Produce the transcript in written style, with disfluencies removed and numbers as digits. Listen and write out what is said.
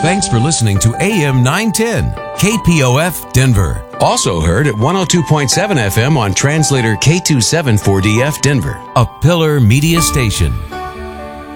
Thanks for listening to AM 910, KPOF Denver. Also heard at 102.7 FM on translator K27 4DF Denver, a Pillar Media station.